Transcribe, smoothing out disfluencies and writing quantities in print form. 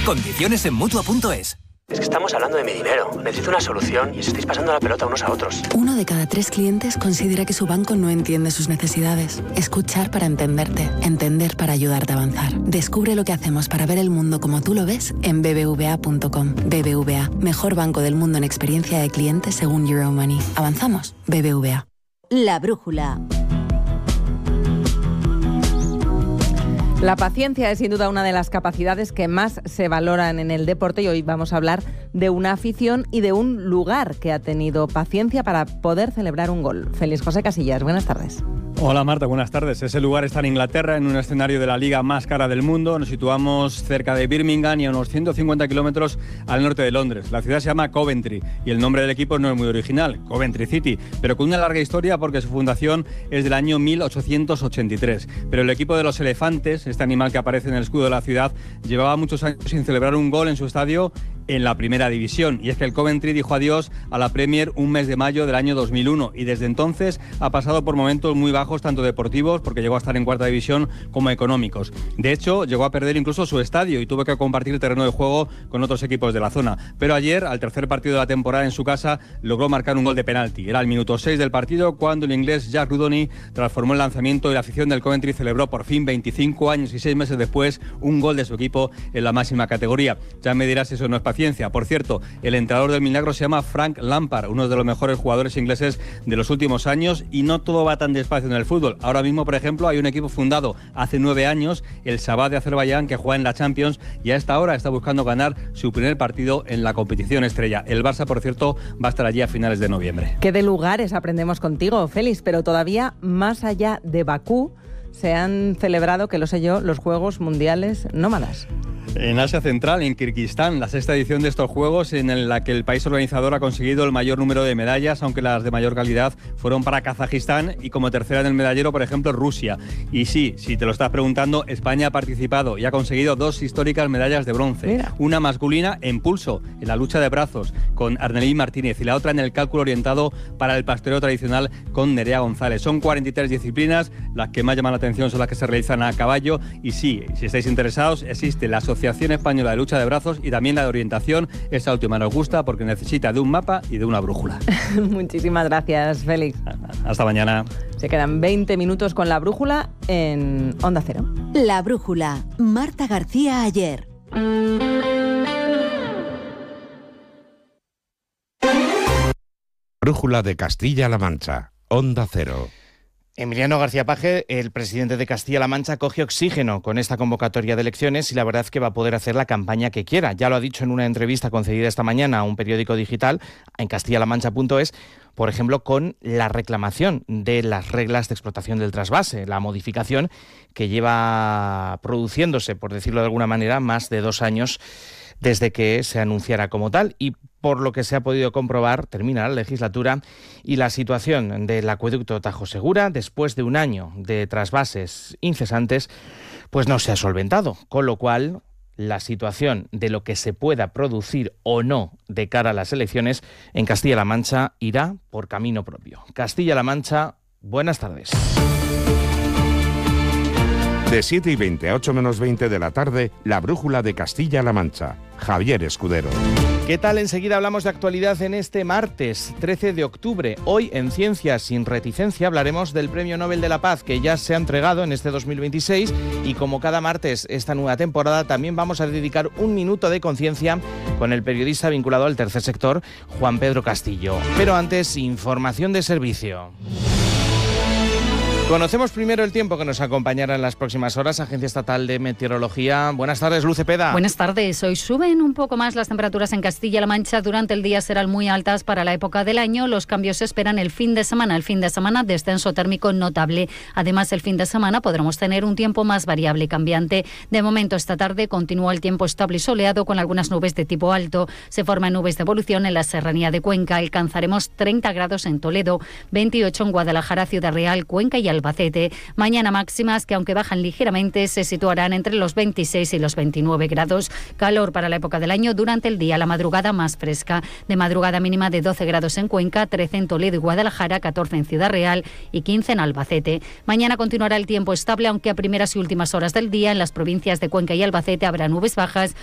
Condiciones en Mutua.es. Es que estamos hablando de mi dinero. Necesito una solución y os estáis pasando la pelota unos a otros. 1 de cada 3 clientes considera que su banco no entiende sus necesidades. Escuchar para entenderte. Entender para ayudarte a avanzar. Descubre lo que hacemos para ver el mundo como tú lo ves en bbva.com. BBVA, mejor banco del mundo en experiencia de cliente según Euromoney. ¿Avanzamos? BBVA. La brújula. La paciencia es sin duda una de las capacidades que más se valoran en el deporte y hoy vamos a hablar de una afición y de un lugar que ha tenido paciencia para poder celebrar un gol. Félix José Casillas, buenas tardes. Hola Marta, buenas tardes. Ese lugar está en Inglaterra, en un escenario de la liga más cara del mundo. Nos situamos cerca de Birmingham y a unos 150 kilómetros al norte de Londres. La ciudad se llama Coventry y el nombre del equipo no es muy original, Coventry City, pero con una larga historia porque su fundación es del año 1883. Pero el equipo de los elefantes, este animal que aparece en el escudo de la ciudad, llevaba muchos años sin celebrar un gol en su estadio en la primera división. Y es que el Coventry dijo adiós a la Premier un mes de mayo del año 2001 y desde entonces ha pasado por momentos muy bajos, tanto deportivos, porque llegó a estar en cuarta división, como económicos. De hecho, llegó a perder incluso su estadio y tuvo que compartir terreno de juego con otros equipos de la zona. Pero ayer, al tercer partido de la temporada en su casa, logró marcar un gol de penalti. Era el minuto 6 del partido cuando el inglés Jack Rudoni transformó el lanzamiento y la afición del Coventry celebró por fin 25 años y 6 meses después un gol de su equipo en la máxima categoría. Ya me dirás si eso no es paciencia. Por cierto, el entrenador del milagro se llama Frank Lampard, uno de los mejores jugadores ingleses de los últimos años, y no todo va tan despacio en el fútbol. Ahora mismo, por ejemplo, hay un equipo fundado hace 9 años, el Sabah de Azerbaiyán, que juega en la Champions y a esta hora está buscando ganar su primer partido en la competición estrella. El Barça, por cierto, va a estar allí a finales de noviembre. ¿Qué de lugares aprendemos contigo, Félix? Pero todavía más allá de Bakú se han celebrado, que lo sé yo, los Juegos Mundiales Nómadas. En Asia Central, en Kirguistán, la sexta edición de estos Juegos en la que el país organizador ha conseguido el mayor número de medallas, aunque las de mayor calidad fueron para Kazajistán y como tercera en el medallero, por ejemplo, Rusia. Y sí, si te lo estás preguntando, España ha participado y ha conseguido 2 históricas medallas de bronce. Mira. Una masculina en pulso, en la lucha de brazos, con Arnelín Martínez, y la otra en el cálculo orientado para el pastoreo tradicional con Nerea González. Son 43 disciplinas, las que más llaman la atención son las que se realizan a caballo. Y sí, si estáis interesados, existe la Asociación Española de Lucha de Brazos y también la de orientación. Esa última nos gusta porque necesita de un mapa y de una brújula. Muchísimas gracias, Félix. Hasta mañana. Se quedan 20 minutos con la brújula en Onda Cero. La brújula. Marta García Ayer. Brújula de Castilla-La Mancha. Onda Cero. Emiliano García Paje, el presidente de Castilla-La Mancha, coge oxígeno con esta convocatoria de elecciones y la verdad es que va a poder hacer la campaña que quiera. Ya lo ha dicho en una entrevista concedida esta mañana a un periódico digital, en castillalamancha.es, por ejemplo, con la reclamación de las reglas de explotación del trasvase, la modificación que lleva produciéndose, por decirlo de alguna manera, más de 2 años desde que se anunciara como tal, y por lo que se ha podido comprobar, termina la legislatura y la situación del acueducto Tajo Segura, después de un año de trasvases incesantes, pues no se ha solventado, con lo cual la situación de lo que se pueda producir o no de cara a las elecciones en Castilla-La Mancha irá por camino propio. Castilla-La Mancha, buenas tardes. De 7:20 a 8 menos 20 de la tarde, la brújula de Castilla-La Mancha. Javier Escudero. ¿Qué tal? Enseguida hablamos de actualidad en este martes 13 de octubre. Hoy en Ciencias sin Reticencia hablaremos del Premio Nobel de la Paz que ya se ha entregado en este 2026 y como cada martes esta nueva temporada también vamos a dedicar un minuto de conciencia con el periodista vinculado al tercer sector, Juan Pedro Castillo. Pero antes, información de servicio. Conocemos primero el tiempo que nos acompañará en las próximas horas. Agencia Estatal de Meteorología. Buenas tardes, Luz Cepeda. Buenas tardes. Hoy suben un poco más las temperaturas en Castilla-La Mancha. Durante el día serán muy altas para la época del año. Los cambios se esperan el fin de semana. El fin de semana, descenso térmico notable. Además, el fin de semana podremos tener un tiempo más variable y cambiante. De momento, esta tarde continúa el tiempo estable y soleado con algunas nubes de tipo alto. Se forman nubes de evolución en la serranía de Cuenca. Alcanzaremos 30 grados en Toledo, 28 en Guadalajara, Ciudad Real, Cuenca y Albacete. Mañana máximas que, aunque bajan ligeramente, se situarán entre los 26 y los 29 grados. Calor para la época del año durante el día. La madrugada más fresca. De madrugada mínima de 12 grados en Cuenca, 13 en Toledo y Guadalajara, 14 en Ciudad Real y 15 en Albacete. Mañana continuará el tiempo estable, aunque a primeras y últimas horas del día en las provincias de Cuenca y Albacete habrá nubes bajas